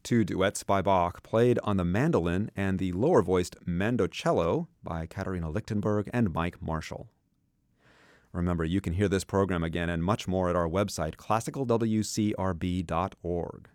two duets by Bach played on the mandolin and the lower-voiced mandocello by Katharina Lichtenberg and Mike Marshall. Remember, you can hear this program again and much more at our website, classicalwcrb.org.